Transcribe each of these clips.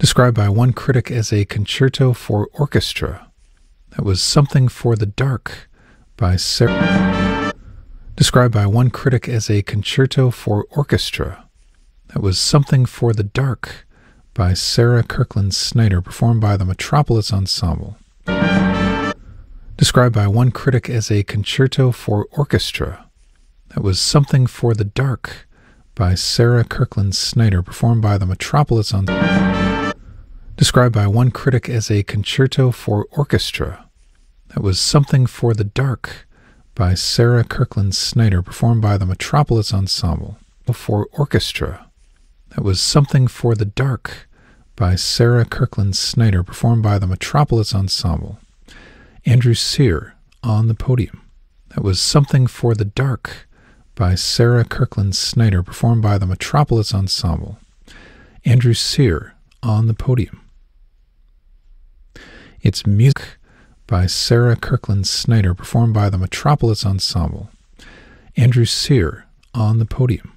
Described by one critic as a concerto for orchestra that was something for the dark by Sarah. Described by one critic as a concerto for orchestra that was something for the dark by Sarah Kirkland Snyder, performed by the Metropolis Ensemble. Described by one critic as a concerto for orchestra that was something for the dark by Sarah Kirkland Snyder, performed by the Metropolis Ensemble. Described by one critic as a concerto for orchestra that was something for the dark by Sarah Kirkland Snyder, performed by the Metropolis Ensemble. For orchestra that was something for the dark by Sarah Kirkland Snyder, performed by the Metropolis Ensemble. Andrew Sear on the podium. That was something for the dark by Sarah Kirkland Snyder, performed by the Metropolis Ensemble. Andrew Sear on the podium. It's music by Sarah Kirkland Snyder, performed by the Metropolis Ensemble. Andrew Sear on the podium.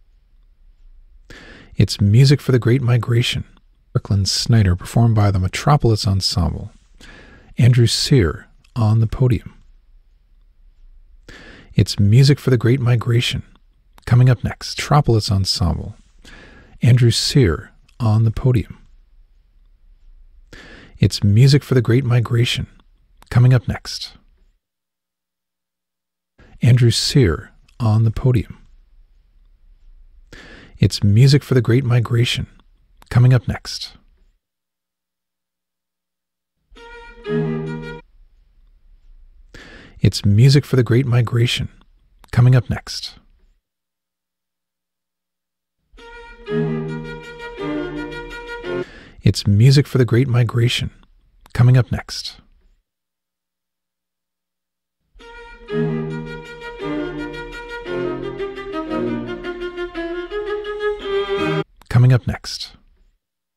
It's music for the Great Migration. Kirkland Snyder, performed by the Metropolis Ensemble. Andrew Sear on the podium. It's music for the Great Migration. Coming up next, Metropolis Ensemble. Andrew Sear on the podium. It's music for the Great Migration. Coming up next, Andrew Sear on the podium. It's music for the Great Migration. Coming up next. It's music for the Great Migration. Coming up next. It's music for the Great Migration. Coming up next. Coming up next.